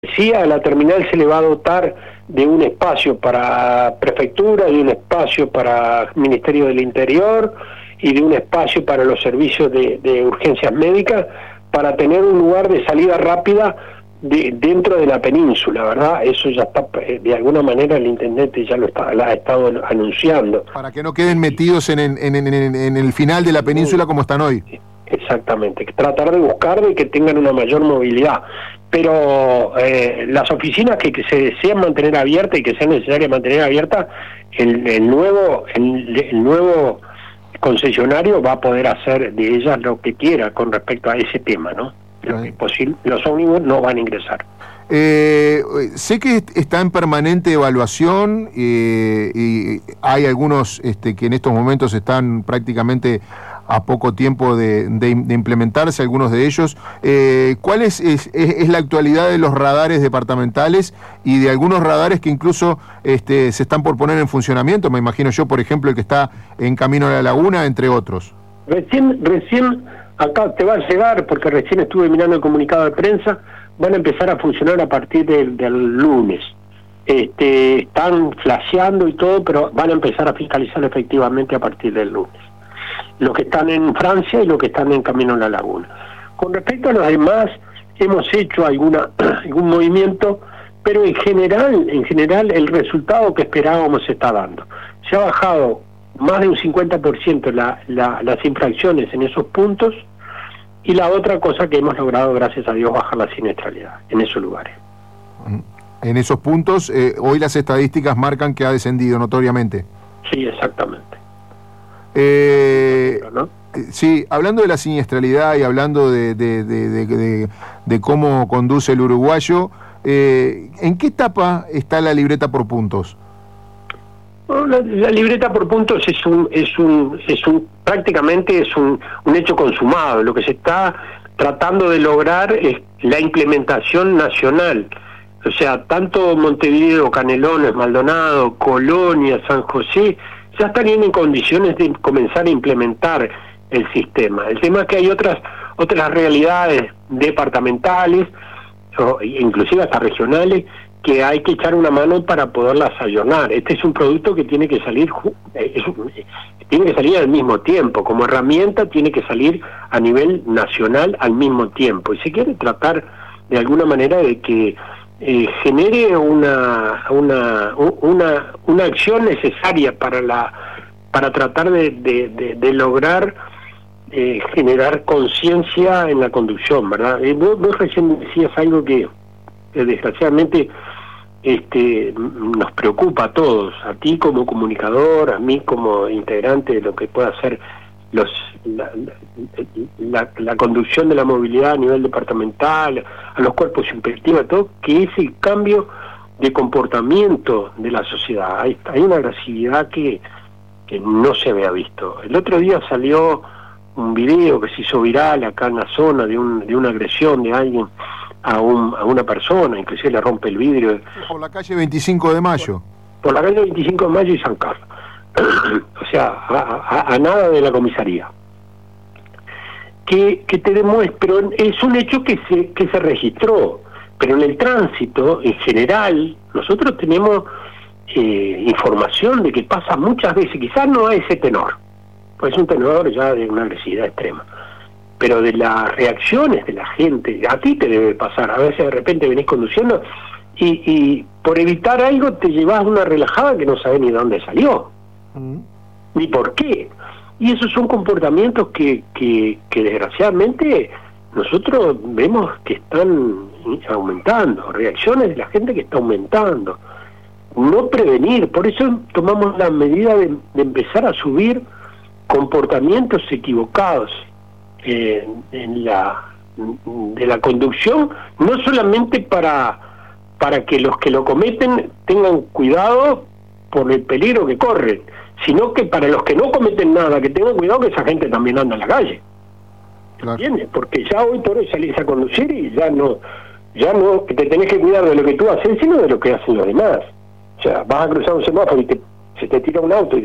Sí, a la terminal se le va a dotar de un espacio para prefectura, de un espacio para Ministerio del Interior y de un espacio para los servicios de urgencias médicas para tener un lugar de salida rápida dentro de la península, ¿verdad? Eso ya está, de alguna manera el intendente ya lo ha estado anunciando. Para que no queden metidos en el final de la península como están hoy. Exactamente, tratar de buscar de que tengan una mayor movilidad, pero las oficinas que se desean mantener abiertas y que sea necesario mantener abiertas, el nuevo concesionario va a poder hacer de ellas lo que quiera con respecto a ese tema, ¿no? Lo que es posible, los ómnibus no van a ingresar. Sé que está en permanente evaluación y hay algunos que en estos momentos están prácticamente a poco tiempo de implementarse, algunos de ellos. ¿Cuál es la actualidad de los radares departamentales y de algunos radares que incluso se están por poner en funcionamiento? Me imagino yo, por ejemplo, el que está en camino a la laguna, entre otros. Recién acá te va a llegar, porque recién estuve mirando el comunicado de prensa, van a empezar a funcionar a partir del lunes. Están flasheando y todo, pero van a empezar a fiscalizar efectivamente a partir del lunes. Los que están en Francia y los que están en camino a la laguna. Con respecto a los demás, hemos hecho algún movimiento, pero en general el resultado que esperábamos se está dando. Se ha bajado más de un 50% las infracciones en esos puntos, y la otra cosa que hemos logrado, gracias a Dios, bajar la siniestralidad en esos lugares. En esos puntos, hoy las estadísticas marcan que ha descendido notoriamente. Sí, exactamente. ¿No? Sí, hablando de la siniestralidad y hablando de cómo conduce el uruguayo, ¿en qué etapa está la libreta por puntos? La libreta por puntos prácticamente es un hecho consumado. Lo que se está tratando de lograr es la implementación nacional. O sea, tanto Montevideo, Canelones, Maldonado, Colonia, San José, ya están en condiciones de comenzar a implementar el sistema. El tema es que hay otras realidades departamentales, o inclusive hasta regionales, que hay que echar una mano para poderlas ayornar. Este es un producto que tiene que salir al mismo tiempo, como herramienta tiene que salir a nivel nacional al mismo tiempo, y se quiere tratar de alguna manera de que genere una acción necesaria para tratar de lograr generar conciencia en la conducción, ¿verdad? Vos recién decías algo que desgraciadamente nos preocupa a todos, a ti como comunicador, a mí como integrante de lo que pueda ser la conducción de la movilidad a nivel departamental, a los cuerpos inspectivos, todo, que es el cambio de comportamiento de la sociedad. Hay una agresividad que no se había visto. El otro día salió un video que se hizo viral acá en la zona de una agresión de alguien a una persona, inclusive le rompe el vidrio. Por la calle 25 de Mayo. Por la calle 25 de Mayo y San Carlos. O sea, a nada de la comisaría. Que te demuestra, pero es un hecho que se registró, pero en el tránsito, en general, nosotros tenemos información de que pasa muchas veces, quizás no a ese tenor, pues es un tenor ya de una agresividad extrema, pero de las reacciones de la gente, a ti te debe pasar, a veces de repente venís conduciendo y por evitar algo te llevas una relajada que no sabes ni de dónde salió, ni por qué. Y esos son comportamientos que desgraciadamente nosotros vemos que están aumentando, reacciones de la gente que está aumentando. No prevenir, por eso tomamos la medida de empezar a subir comportamientos equivocados de la conducción, no solamente para que los que lo cometen tengan cuidado por el peligro que corren, sino que para los que no cometen nada, que tengan cuidado que esa gente también anda en la calle. Claro. ¿Entiendes? Porque ya hoy por hoy salís a conducir y ya no te tenés que cuidar de lo que tú haces, sino de lo que hacen los demás. O sea, vas a cruzar un semáforo y se te tira un auto,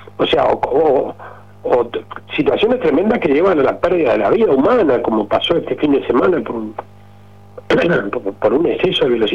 o situaciones tremendas que llevan a la pérdida de la vida humana, como pasó este fin de semana por un exceso de velocidad.